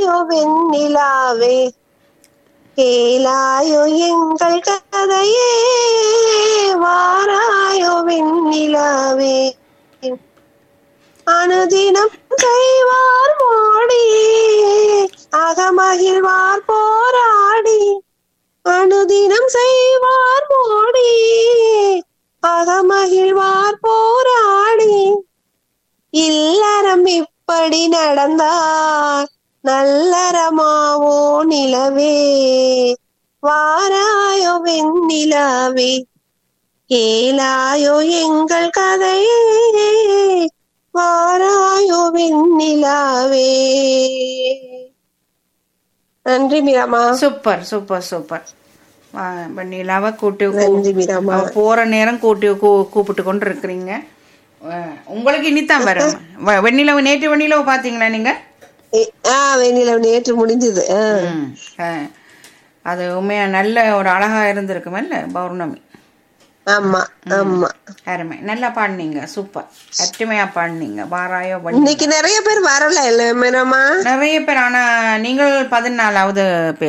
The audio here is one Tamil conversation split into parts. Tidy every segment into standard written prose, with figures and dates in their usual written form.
வெண்ணிலாவே கேளாயோ எங்கள் கதையே வாராயோ வெண்ணிலாவே அனுதினம் கைவார் மோடி அகமகிழ்வார் போராடி அனுதினம் செய்வார் மோடி அகமகிழ்வார் போராடி இல்லறம் இப்படி நடந்தார் நல்லறமாவோ நிலவே வாராயோ வெண்ணிலாவே கேளாயோ எங்கள் கதையே வாராயோ வெண்ணிலாவே. நன்றி மீராமா. Super super super. வெண்ணிலாவை கூட்டி நன்றி மீராமா. போற நேரம் கூட்டி கூப்பிட்டு கொண்டு இருக்கிறீங்க. உங்களுக்கு இனித்தான் வரும். வெண்ணிலவு நேற்று வெண்ணிலவு பாத்தீங்களா நீங்க? வெண்ணிலவு நேற்று முடிஞ்சது. அது உண்மையா நல்ல ஒரு அழகா இருந்திருக்குமல்ல பௌர்ணமி. ஆமா ஆமா அருமை. நல்லா பாடினீங்க. சூப்பர். அருமையா பாடினீங்க. வாராயோ இன்னைக்கு நிறைய பேர் வரல இல்ல மேடமா? நிறைய பேர். ஆனா நீங்கள் 14வது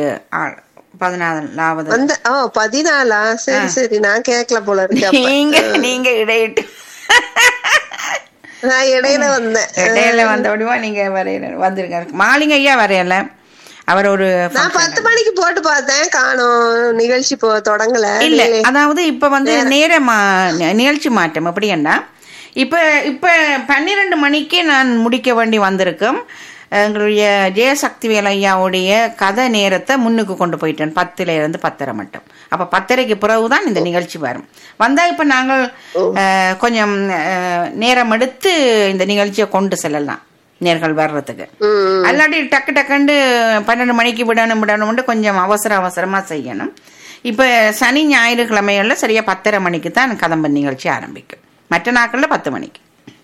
14வது 14. சரி சரி, நான் கேட்கல போல இருக்கு. நீங்க இடையிட்டு நான் இடையில வந்தேன். இடையில வந்தபடிவா நீங்க வரையில வந்திருக்காரு. மாலிங்க ஐயா வரையல. அவர் ஒரு 10 மணிக்கு போட்டு பார்த்தேன், காணோம். நிகழ்ச்சி தொடங்கல இல்ல. அதாவது இப்ப நிகழ்ச்சி மாற்றம் எப்படின்னா, இப்ப 12 மணிக்கே நான் முடிக்க வேண்டி வந்திருக்கேன். எங்களுடைய ஜெயசக்திவேல் ஐயாவுடைய கதை நேரத்தை முன்னுக்கு கொண்டு போயிட்டேன். 10ல இருந்து 10:30 மட்டும். அப்ப 10:30க்கு பிறகுதான் இந்த நிகழ்ச்சி வரும். வந்தா இப்ப நாங்கள் கொஞ்சம் நேரம் எடுத்து இந்த நிகழ்ச்சியை கொண்டு செல்லலாம் நேர்கள் வர்றதுக்கு. அல்லாட்டி டக்கு டக்குண்டு 12 மணிக்கு விடணும் கொஞ்சம் அவசரமா செய்யணும். இப்ப சனி ஞாயிற்றுக்கிழமைகள்ல சரியா 10:30 மணிக்கு தான் கதம்ப நிகழ்ச்சி ஆரம்பிக்கும். மற்ற நாட்கள்ல 10 மணிக்கு.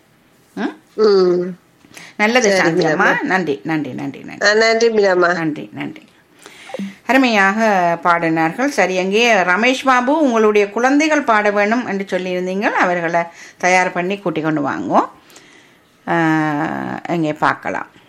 நல்லது சாந்தியம்மா. நன்றி நன்றி நன்றி நன்றி நன்றி மீராமா. நன்றி நன்றி. அருமையாக பாடினார்கள். சரி, அங்கே ரமேஷ் பாபு உங்களுடைய குழந்தைகள் பாட வேணும் என்று சொல்லியிருந்தீங்க. அவர்களை தயார் பண்ணி கூட்டிக் கொண்டு வாங்குவோம். இங்கே பார்க்கலாம்.